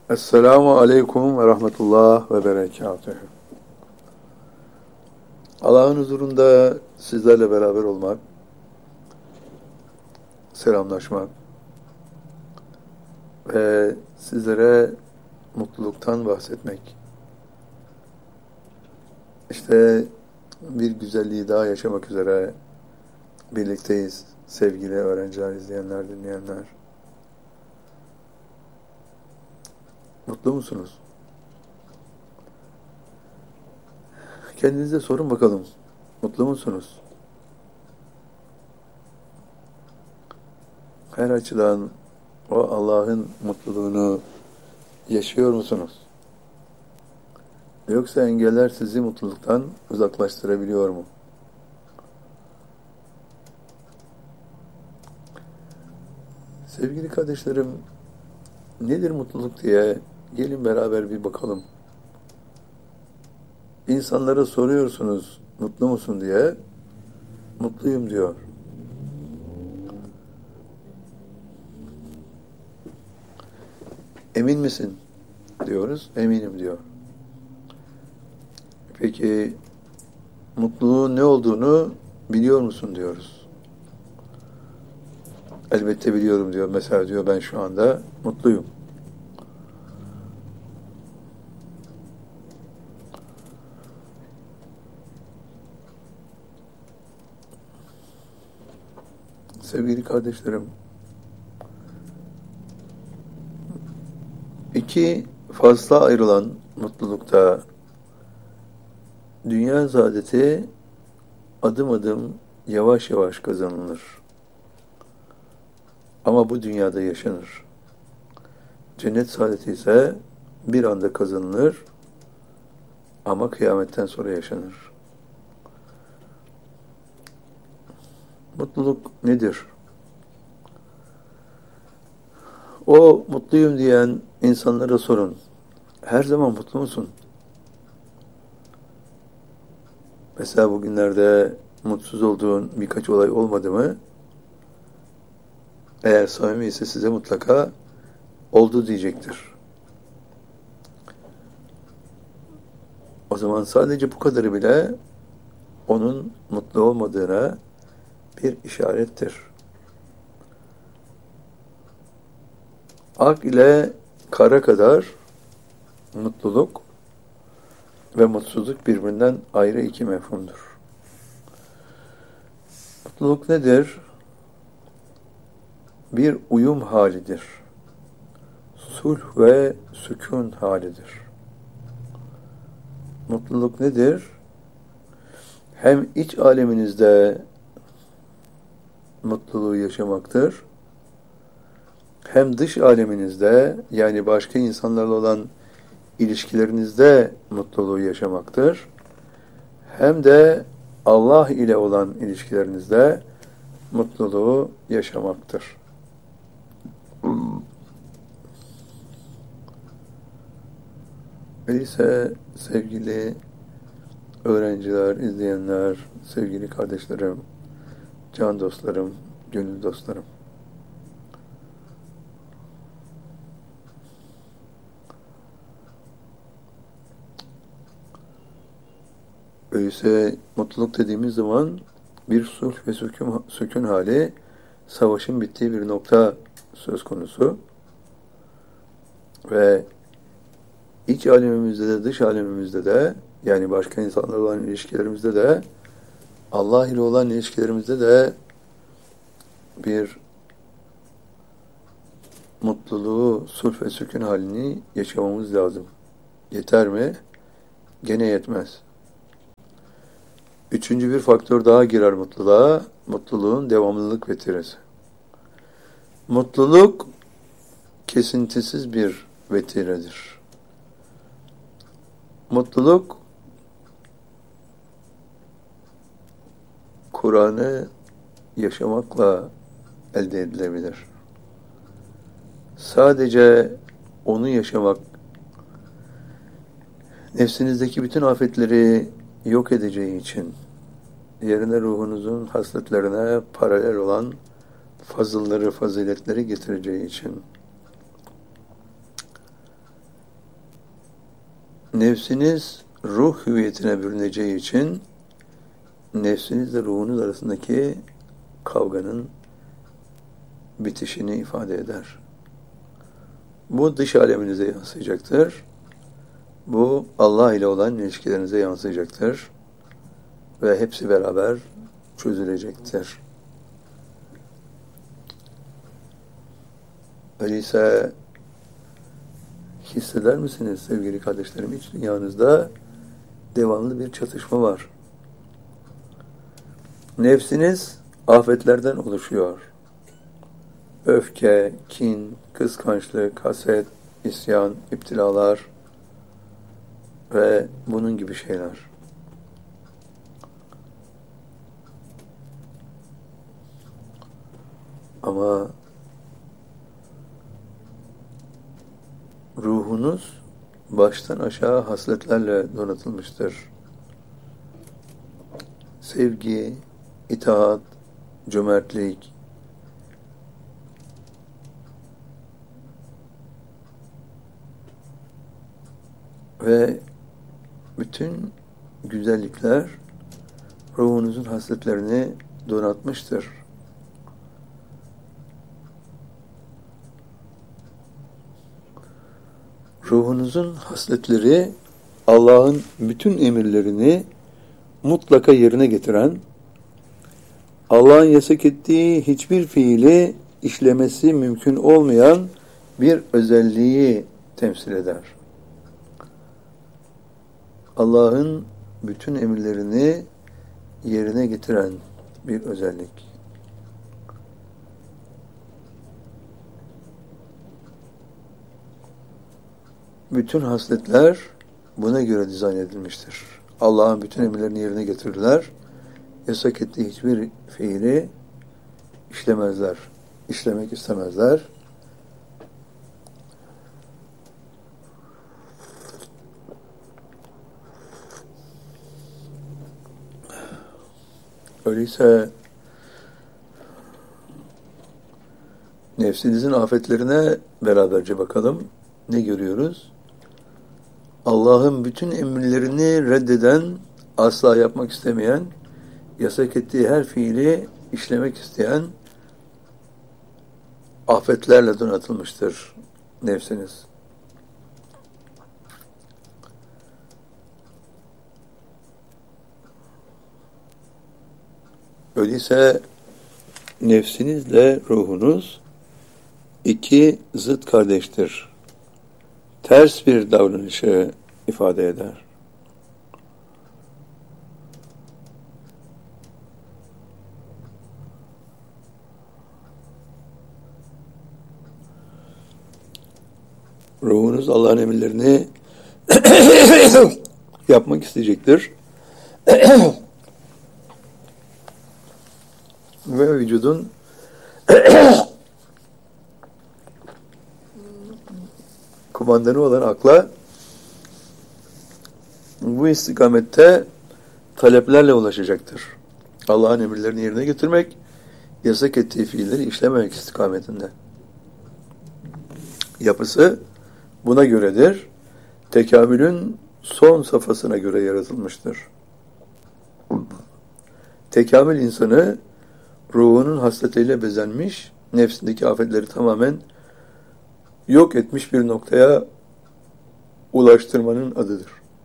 Esselamu Aleyküm ve Rahmetullah ve Berekatühü. Allah'ın huzurunda sizlerle beraber olmak, selamlaşmak ve sizlere mutluluktan bahsetmek. İşte bir güzelliği daha yaşamak üzere birlikteyiz sevgili öğrenciler, izleyenler, dinleyenler. Mutlu musunuz? Kendinize sorun bakalım. Mutlu musunuz? Her açıdan o Allah'ın mutluluğunu yaşıyor musunuz? Yoksa engeller sizi mutluluktan uzaklaştırabiliyor mu? Sevgili kardeşlerim, nedir mutluluk diye gelin beraber bir bakalım. İnsanlara soruyorsunuz, mutlu musun diye, mutluyum diyor. Emin misin diyoruz, eminim diyor. Peki mutluluğun ne olduğunu biliyor musun diyoruz. Elbette biliyorum diyor. Mesela diyor ben şu anda mutluyum. Sevgili kardeşlerim, iki fazla ayrılan mutlulukta dünya saadeti adım adım yavaş yavaş kazanılır. Ama bu dünyada yaşanır. Cennet saadeti ise bir anda kazanılır ama kıyametten sonra yaşanır. Mutluluk nedir? O mutluyum diyen insanlara sorun. Her zaman mutlu musun? Mesela bugünlerde mutsuz olduğun birkaç olay olmadı mı? Eğer samimi ise size mutlaka oldu diyecektir. O zaman sadece bu kadarı bile onun mutlu olmadığına bir işarettir. Ak ile kara kadar mutluluk ve mutsuzluk birbirinden ayrı iki mefhumdur. Mutluluk nedir? Bir uyum halidir. Sulh ve sükun halidir. Mutluluk nedir? Hem iç aleminizde mutluluğu yaşamaktır, hem dış aleminizde, yani başka insanlarla olan ilişkilerinizde mutluluğu yaşamaktır, hem de Allah ile olan ilişkilerinizde mutluluğu yaşamaktır. Öyleyse sevgili öğrenciler, izleyenler, sevgili kardeşlerim, can dostlarım, gönül dostlarım, öyleyse mutluluk dediğimiz zaman bir sulh ve sükun hali, savaşın bittiği bir nokta söz konusu ve iç alemimizde de dış alemimizde de, yani başka insanlarla olan ilişkilerimizde de, Allah ile olan ilişkilerimizde de bir mutluluğu, sulh ve sükun halini yaşamamız lazım. Yeter mi? Gene yetmez. Üçüncü bir faktör daha girer mutluluğa, mutluluğun devamlılık vetiresi. Mutluluk kesintisiz bir vetiredir. Mutluluk, Kur'an'ı yaşamakla elde edilebilir. Sadece onu yaşamak, nefsinizdeki bütün afetleri yok edeceği için, yerine ruhunuzun hasletlerine paralel olan fazılları, faziletleri getireceği için, nefsiniz ruh hüviyetine bürüneceği için nefsinizle ruhunuz arasındaki kavganın bitişini ifade eder. Bu dış aleminize yansıyacaktır. Bu Allah ile olan ilişkilerinize yansıyacaktır. Ve hepsi beraber çözülecektir. Öyleyse hisseder misiniz sevgili kardeşlerim? İç dünyanızda devamlı bir çatışma var. Nefsiniz afetlerden oluşuyor. Öfke, kin, kıskançlık, haset, isyan, iptilalar ve bunun gibi şeyler. Ama ruhunuz baştan aşağı hasletlerle donatılmıştır. Sevgi, itaat, cömertlik, ve bütün güzellikler ruhunuzun hasletlerini donatmıştır. Ruhunuzun hasletleri Allah'ın bütün emirlerini mutlaka yerine getiren, Allah'ın yasak ettiği hiçbir fiili işlemesi mümkün olmayan bir özelliği temsil eder. Allah'ın bütün emirlerini yerine getiren bir özellik. Bütün hasletler buna göre dizayn edilmiştir. Allah'ın bütün emirlerini yerine getirirler. Yasak ettiği hiçbir fiili işlemezler. İşlemek istemezler. Öyleyse nefsinizin afetlerine beraberce bakalım. Ne görüyoruz? Allah'ın bütün emirlerini reddeden, asla yapmak istemeyen, yasak ettiği her fiili işlemek isteyen afetlerle donatılmıştır nefsiniz. Öyleyse nefsinizle ruhunuz iki zıt kardeştir. Ters bir davranışı ifade eder. Ruhunuz Allah'ın emirlerini yapmak isteyecektir. Ve vücudun kumandanı olan akla bu istikamette taleplerle ulaşacaktır. Allah'ın emirlerini yerine getirmek, yasak ettiği fiilleri işlememek istikametinde. Yapısı buna göredir. Tekamülün son safhasına göre yaratılmıştır. Tekamül insanı ruhunun hasletiyle bezenmiş, nefsindeki afetleri tamamen yok etmiş bir noktaya ulaştırmanın adıdır.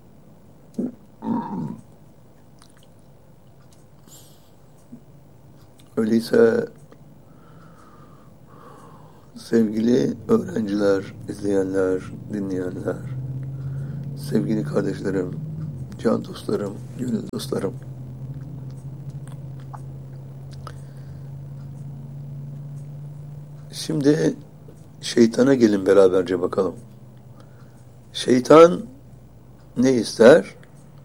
Öyleyse sevgili öğrenciler, izleyenler, dinleyenler, sevgili kardeşlerim, can dostlarım, gönül dostlarım, şimdi şeytana gelin beraberce bakalım. Şeytan ne ister?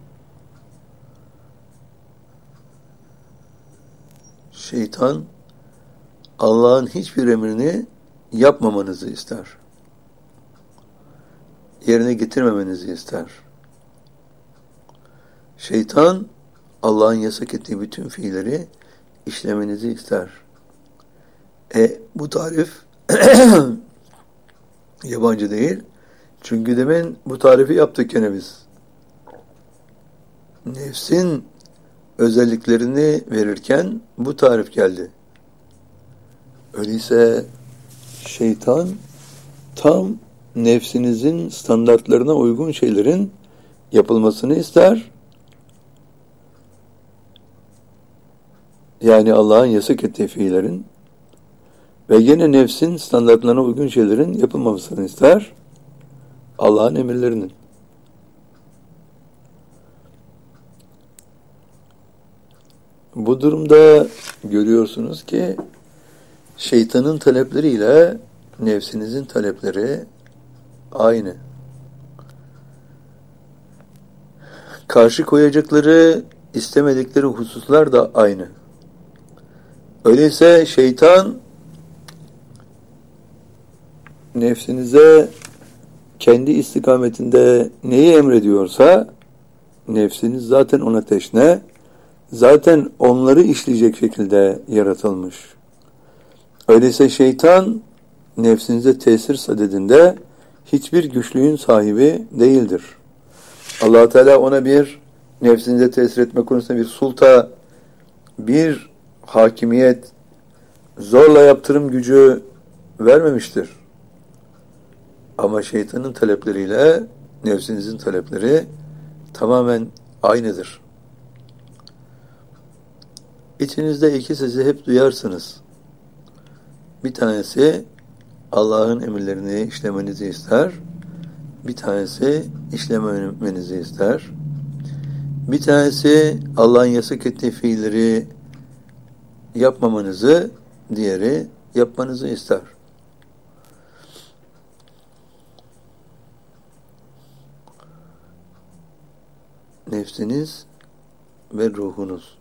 Şeytan Allah'ın hiçbir emrini yapmamanızı ister. Yerine getirmemenizi ister. Şeytan Allah'ın yasak ettiği bütün fiilleri işlemenizi ister. Bu tarif yabancı değil. Çünkü demin bu tarifi yaptık gene biz. Nefsin özelliklerini verirken bu tarif geldi. Öyleyse şeytan tam nefsinizin standartlarına uygun şeylerin yapılmasını ister. Yani Allah'ın yasak ettiği fiillerin ve gene nefsin standartlarına uygun şeylerin yapılmamasını ister. Allah'ın emirlerinin. Bu durumda görüyorsunuz ki şeytanın talepleriyle nefsinizin talepleri aynı. Karşı koyacakları, istemedikleri hususlar da aynı. Öyleyse şeytan nefsinize kendi istikametinde neyi emrediyorsa nefsiniz zaten ona teşne, zaten onları işleyecek şekilde yaratılmış. Öyleyse şeytan nefsinize tesir sadedinde hiçbir güçlüğün sahibi değildir. Allah Teala ona bir nefsinize tesir etme konusunda bir sulta, bir hakimiyet, zorla yaptırım gücü vermemiştir. Ama şeytanın talepleriyle nefsinizin talepleri tamamen aynıdır. İçinizde iki sesi hep duyarsınız. Bir tanesi Allah'ın emirlerini işlemenizi ister. Bir tanesi işlememenizi ister. Bir tanesi Allah'ın yasak ettiği fiilleri yapmamanızı, diğeri yapmanızı ister. Nefsiniz ve ruhunuz.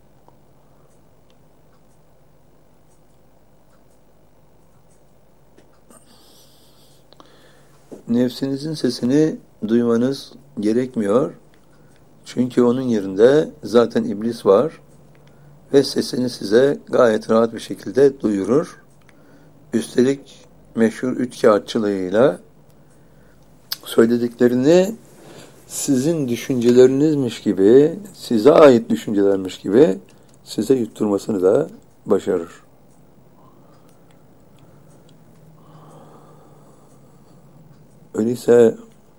Nefsinizin sesini duymanız gerekmiyor. Çünkü onun yerinde zaten iblis var ve sesini size gayet rahat bir şekilde duyurur. Üstelik meşhur üç kağıtçılığıyla söylediklerini sizin düşüncelerinizmiş gibi, size ait düşüncelermiş gibi size yutturmasını da başarır. Öyleyse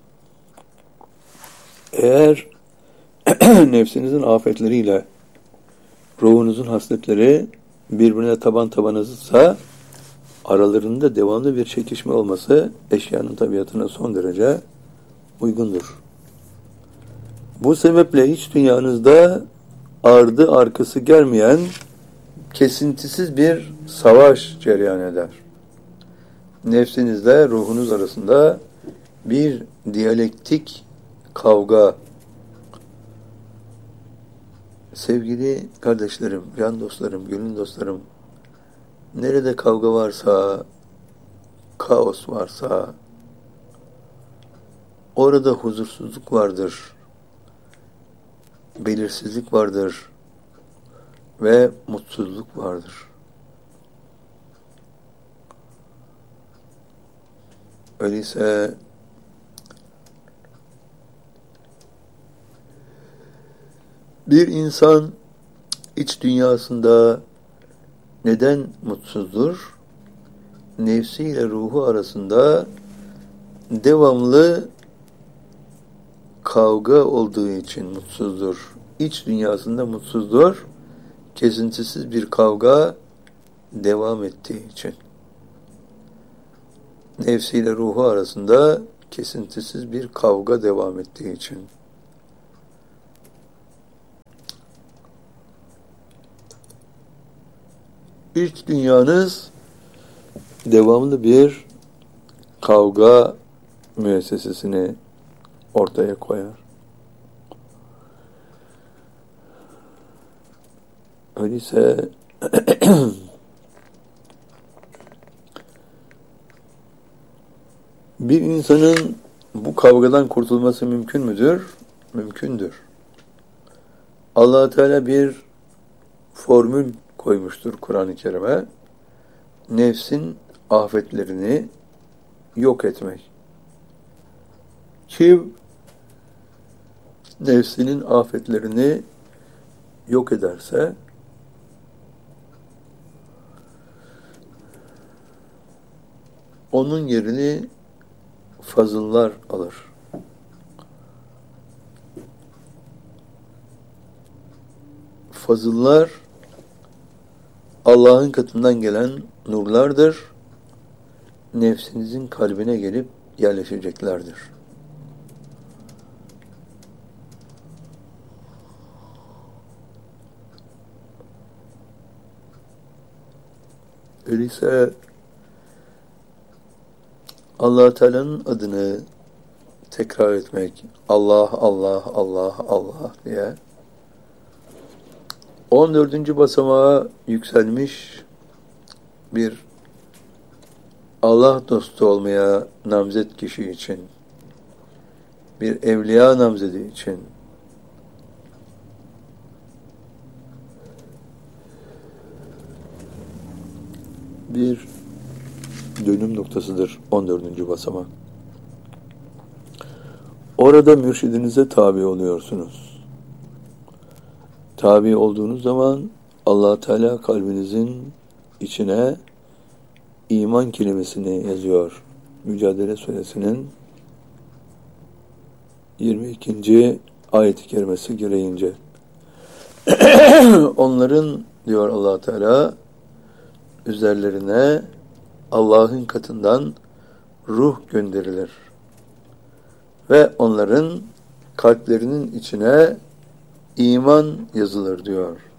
eğer nefsinizin afetleriyle ruhunuzun hasletleri birbirine taban tabanızsa aralarında devamlı bir çekişme olması eşyanın tabiatına son derece uygundur. Bu sebeple iç dünyanızda ardı arkası gelmeyen kesintisiz bir savaş cereyan eder. Nefsinizle ruhunuz arasında bir diyalektik kavga. Sevgili kardeşlerim, can dostlarım, gönül dostlarım, nerede kavga varsa, kaos varsa, orada huzursuzluk vardır, belirsizlik vardır ve mutsuzluk vardır. Öyleyse bir insan iç dünyasında neden mutsuzdur? Nefsiyle ruhu arasında devamlı kavga olduğu için mutsuzdur. İç dünyasında mutsuzdur. Kesintisiz bir kavga devam ettiği için. Nefsiyle ruhu arasında kesintisiz bir kavga devam ettiği için. İç dünyanız devamlı bir kavga müessesesini ortaya koyar. Öyleyse bir insanın bu kavgadan kurtulması mümkün müdür? Mümkündür. Allah Teala bir formül koymuştur Kur'an-ı Kerim'e. Nefsin afetlerini yok etmek. Kim nefsinin afetlerini yok ederse onun yerini fazıllar alır. Fazıllar Allah'ın katından gelen nurlardır. Nefsinizin kalbine gelip yerleşeceklerdir. Öyleyse Allah Teala'nın adını tekrar etmek, Allah, Allah, Allah, Allah diye 14. basamağa yükselmiş bir Allah dostu olmaya namzet kişi için, bir evliya namzedi için bir dönüm noktasıdır 14. basamak. Orada mürşidinize tabi oluyorsunuz. Tabi olduğunuz zaman Allah Teala kalbinizin içine iman kelimesini yazıyor. Mücadele Suresinin 22. ayet-i kerimesi gereğince. Onların diyor Allah Teala üzerlerine Allah'ın katından ruh gönderilir. Ve onların kalplerinin içine iman yazılır diyor.